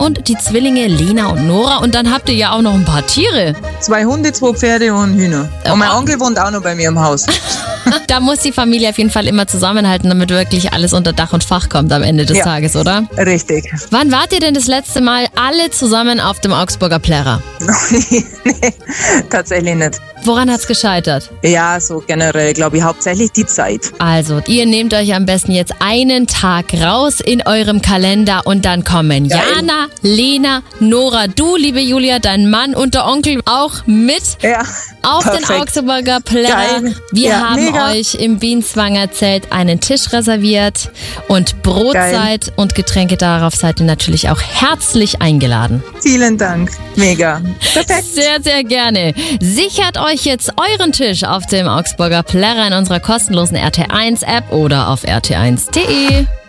und die Zwillinge Lena und Nora. Und dann habt ihr ja auch noch ein paar Tiere. 2 Hunde, 2 Pferde und Hühner. Und mein Onkel wohnt auch noch bei mir im Haus. Da muss die Familie auf jeden Fall immer zusammenhalten, damit wirklich alles unter Dach und Fach kommt am Ende des Tages, oder? Richtig. Wann wart ihr denn das letzte Mal alle zusammen auf dem Augsburger Plärrer? Nee, tatsächlich nicht. Woran hat's gescheitert? Ja, so generell, glaube ich, hauptsächlich die Zeit. Also, ihr nehmt euch am besten jetzt einen Tag raus in eurem Kalender und dann kommen Jana, Lena, Nora, du, liebe Julia, dein Mann und der Onkel auch mit auf den Augsburger Plärrer. Geil. Wir haben euch im Bienenzwanger Zelt einen Tisch reserviert und Brotzeit und Getränke. Darauf seid ihr natürlich auch herzlich eingeladen. Vielen Dank. Mega. Perfekt. Sehr, sehr gerne. Sichert euch jetzt euren Tisch auf dem Augsburger Plärrer in unserer kostenlosen RT1 App oder auf rt1.de.